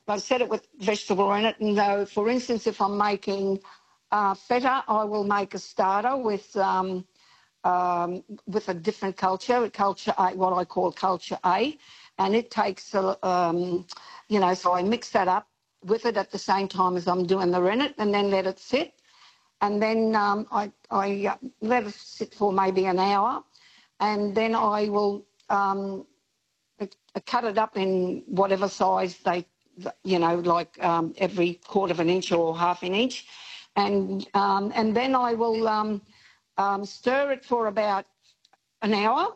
I set it with vegetable in it. And though, for instance, if I'm making feta, I will make a starter with a different culture A, what I call culture A, and it takes, so I mix that up with it at the same time as I'm doing the rennet, and then let it sit. And then I let it sit for maybe an hour, and then I will cut it up in whatever size they, every quarter of an inch or half an inch, and then I will stir it for about an hour.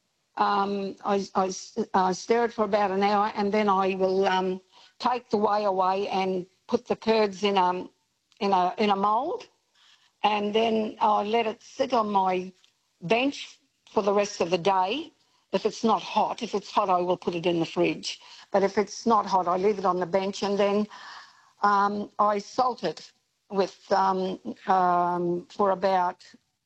I stir it for about an hour, and then I will take the whey away and put the curds in a mould, and then I let it sit on my bench for the rest of the day. If it's not hot, if it's hot, I will put it in the fridge. But if it's not hot, I leave it on the bench, and then I salt it with for about.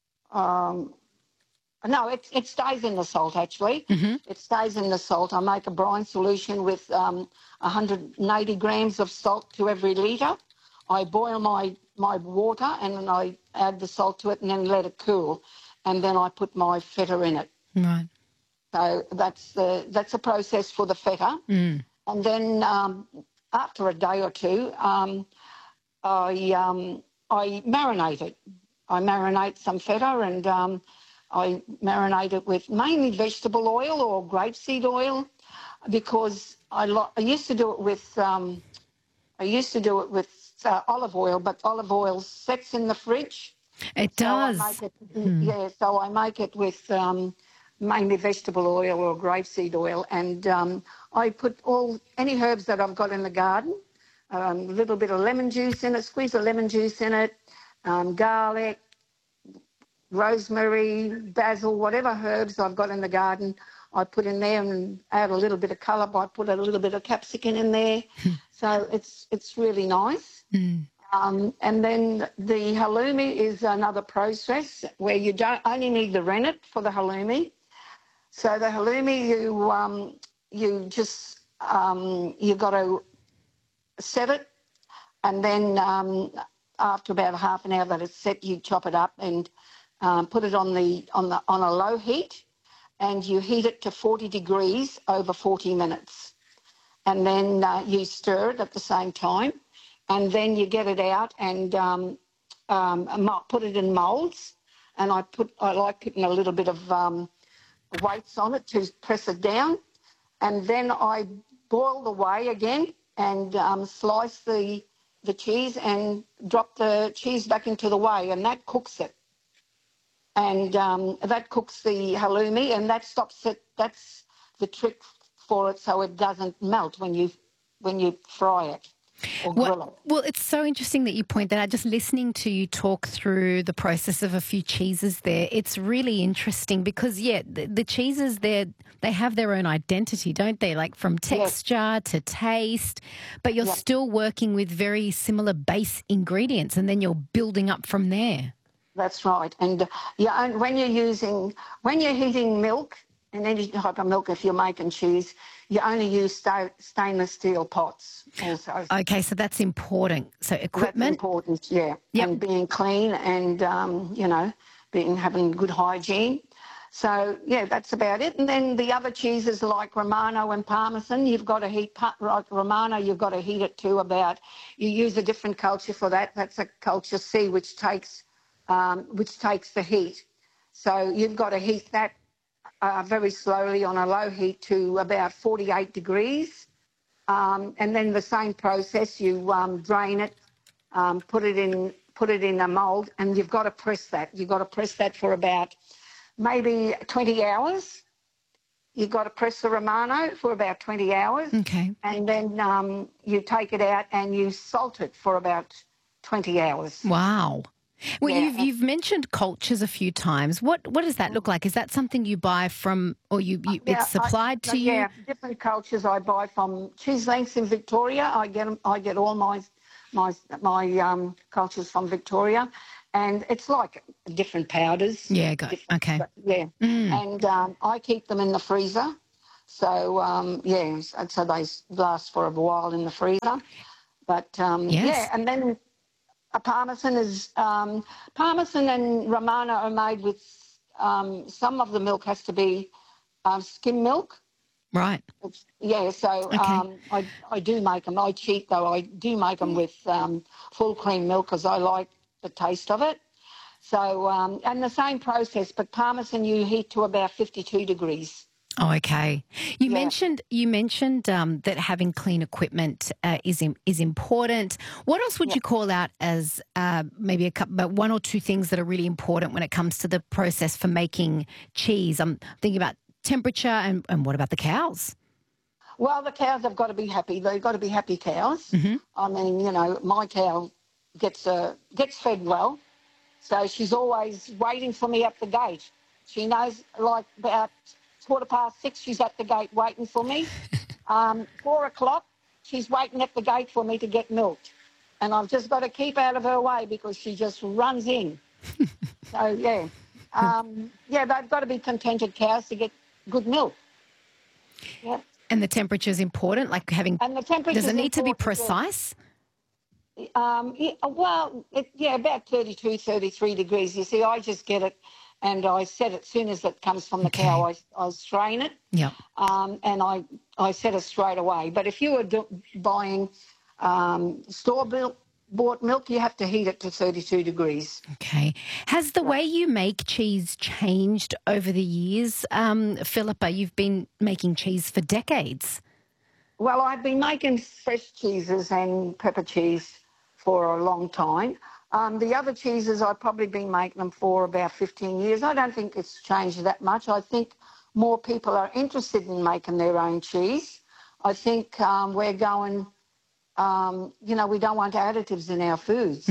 No, it stays in the salt, actually. Mm-hmm. It stays in the salt. I make a brine solution with 180 grams of salt to every litre. I boil my water, and then I add the salt to it, and then let it cool. And then I put my feta in it. Right. So that's a process for the feta. Mm. And then after a day or two, I marinate it. I marinate some feta, and I marinate it with mainly vegetable oil or grapeseed oil, because I used to do it with olive oil, but olive oil sets in the fridge. It does. So I make it with mainly vegetable oil or grapeseed oil, and I put any herbs that I've got in the garden, a little bit of lemon juice in it, squeeze of lemon juice in it, garlic, rosemary, basil, whatever herbs I've got in the garden, I put in there, and add a little bit of colour. I put a little bit of capsicum in there, so it's really nice. Mm. And then the halloumi is another process where you don't only need the rennet for the halloumi. So the halloumi, you got to set it, and then after about half an hour that it's set, you chop it up and put it on a low heat, and you heat it to 40 degrees over 40 minutes, and then you stir it at the same time, and then you get it out and put it in moulds, and I like putting a little bit of weights on it to press it down, and then I boil the whey again and slice the cheese and drop the cheese back into the whey, and that cooks it. And that cooks the halloumi, and that stops it. That's the trick for it, so it doesn't melt when you fry it or grill it. Well, it's so interesting that you point that out. Just listening to you talk through the process of a few cheeses there, it's really interesting because, the cheeses there, they have their own identity, don't they? Like from texture to taste, but you're still working with very similar base ingredients, and then you're building up from there. That's right. And when you're heating milk, and any type of milk, if you're making cheese, you only use stainless steel pots also. Okay, so that's important. So equipment. That's important, yeah. Yep. And being clean and, having good hygiene. So, that's about it. And then the other cheeses like Romano and Parmesan, you've got to heat, like Romano, you've got to heat it to you use a different culture for that. That's a culture C, which takes the heat. So you've got to heat that very slowly on a low heat to about 48 degrees. And then the same process, you drain it, put it in a mould, and you've got to press that. You've got to press that for about maybe 20 hours. You've got to press the Romano for about 20 hours. Okay. And then you take it out and you salt it for about 20 hours. Wow. Well, you've mentioned cultures a few times. What does that look like? Is that something you buy from, or it's supplied to you? Yeah, different cultures I buy from Cheese Lengths in Victoria. I get all my cultures from Victoria, and it's like different powders. Yeah, got it. Okay. Yeah, and I keep them in the freezer. So, yeah, so they last for a while in the freezer. But, Yes. yeah, and then a Parmesan is, Parmesan and Romano are made with, some of the milk has to be skim milk. Right. Yeah, so Okay. I do make them. I cheat though. I do make them with full cream milk because I like the taste of it. So and the same process, but Parmesan you heat to about 52 degrees. Oh, okay. You Yeah. mentioned that having clean equipment is important. What else would Yeah. you call out as maybe a couple, but one or two things that are really important when it comes to the process for making cheese? I'm thinking about temperature and what about the cows? Well, the cows have got to be happy. They've got to be happy cows. Hmm. I mean, you know, my cow gets fed well, so she's always waiting for me at the gate. She knows, like about 6:15, she's at the gate waiting for me. 4 o'clock, she's waiting at the gate for me to get milked, and I've just got to keep out of her way because she just runs in. So yeah, yeah, they've got to be contented cows to get good milk. Yeah. And the temperature is important, like having. And the Does it temperature's need to be important, yeah. precise? Yeah, well, yeah, about 32, 33 degrees. You see, I just get it and I set it as soon as it comes from the cow, I strain it, Yeah. and I set it straight away. But if you were buying store-bought milk, you have to heat it to 32 degrees. Okay. Has the way you make cheese changed over the years? Philippa, you've been making cheese for decades. Well, I've been making fresh cheeses and pepper cheese for a long time. The other cheeses, I've probably been making them for about 15 years. I don't think it's changed that much. I think more people are interested in making their own cheese. I think we're going, you know, we don't want additives in our foods.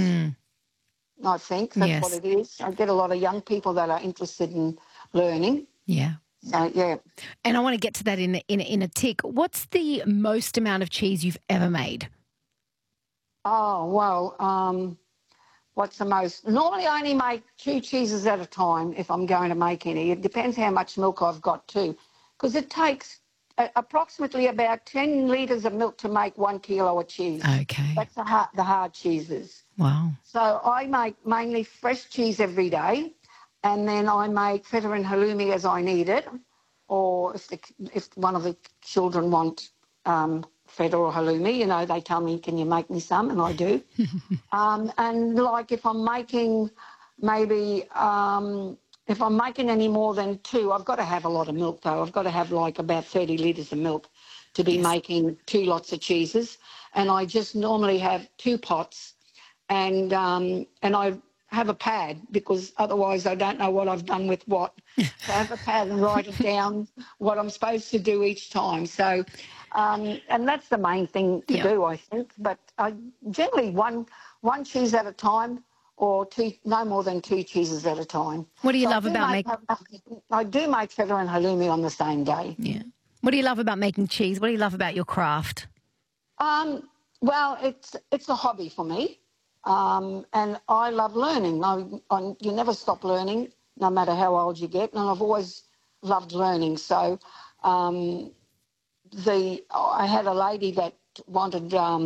I think that's what it is. I get a lot of young people that are interested in learning. Yeah. So, yeah. And I want to get to that in a tick. What's the most amount of cheese you've ever made? Oh, well, what's the most? Normally I only make 2 cheeses at a time if I'm going to make any. It depends how much milk I've got too, because it takes approximately about 10 litres of milk to make 1 kilo of cheese. Okay. That's the hard cheeses. Wow. So I make mainly fresh cheese every day, and then I make feta and halloumi as I need it, or if one of the children want feta or halloumi, you know, they tell me, can you make me some? And I do. And like if I'm making maybe, if I'm making any more than 2, I've got to have a lot of milk though. I've got to have like about 30 litres of milk to be making 2 lots of cheeses. And I just normally have 2 pots, and I have a pad because otherwise I don't know what I've done with what. So I have a pad and write it down what I'm supposed to do each time. So, and that's the main thing to do, I think. But I generally one cheese at a time, or 2, no more than 2 cheeses at a time. What do you love about making? I do make feta and halloumi on the same day. Yeah. What do you love about making cheese? What do you love about your craft? Well, it's a hobby for me. And I love learning. You never stop learning, no matter how old you get, and I've always loved learning. So I had a lady that wanted,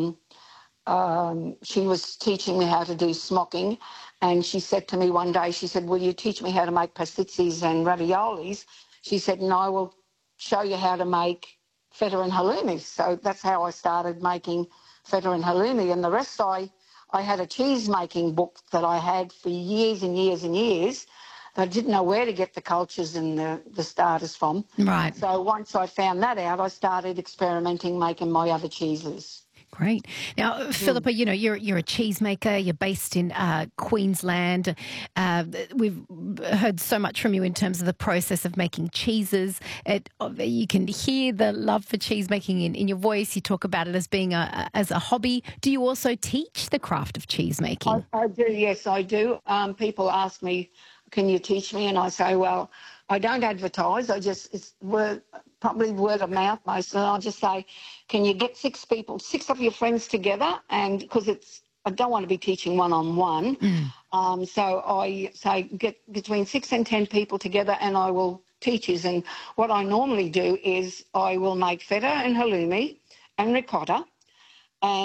she was teaching me how to do smocking, and she said to me one day, she said, will you teach me how to make pastizzis and raviolis? She said, no, I will show you how to make feta and halloumi. So that's how I started making feta and halloumi, and the rest I had a cheese-making book that I had for years and years and years. I didn't know where to get the cultures and the starters from. Right. So once I found that out, I started experimenting, making my other cheeses. Great. Now, Philippa, you know, you're a cheesemaker. You're based in Queensland. We've heard so much from you in terms of the process of making cheeses. You can hear the love for cheese making in your voice. You talk about it as being as a hobby. Do you also teach the craft of cheese making? I do, yes, I do. People ask me, can you teach me? And I say, well, I don't advertise. It's probably word of mouth most. And I'll just say, can you get 6 of your friends together? And because I don't want to be teaching one-on-one. So I say get between 6 and 10 people together, and I will teaches. And what I normally do is I will make feta and halloumi and ricotta,